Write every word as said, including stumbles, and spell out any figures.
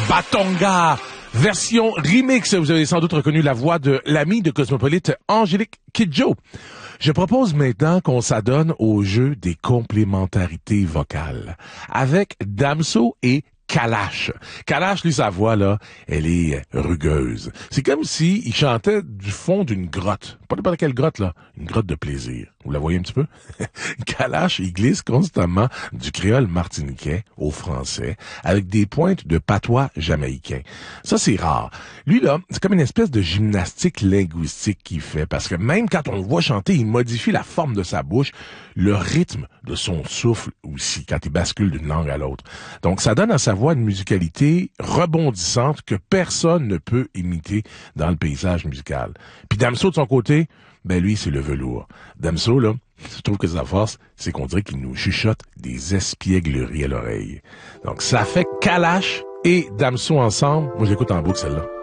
Batonga, version remix. Vous avez sans doute reconnu la voix de l'amie de Cosmopolite, Angélique Kidjo. Je propose maintenant qu'on s'adonne au jeu des complémentarités vocales avec Damso et Kalash. Kalash, lui, sa voix, là, elle est rugueuse. C'est comme si il chantait du fond d'une grotte. Pas n'importe quelle grotte, là. Une grotte de plaisir. Vous la voyez un petit peu? Kalash, il glisse constamment du créole martiniquais au français avec des pointes de patois jamaïcain. Ça, c'est rare. Lui, là, c'est comme une espèce de gymnastique linguistique qu'il fait parce que même quand on le voit chanter, il modifie la forme de sa bouche, le rythme de son souffle aussi, quand il bascule d'une langue à l'autre. Donc, ça donne à sa voix une musicalité rebondissante que personne ne peut imiter dans le paysage musical. Puis Damso, de son côté, ben lui, c'est le velours. Damso, là, je trouve que sa force, c'est qu'on dirait qu'il nous chuchote des espiègleries à l'oreille. Donc, ça fait Kalash et Damso ensemble. Moi, j'écoute en boucle celle-là.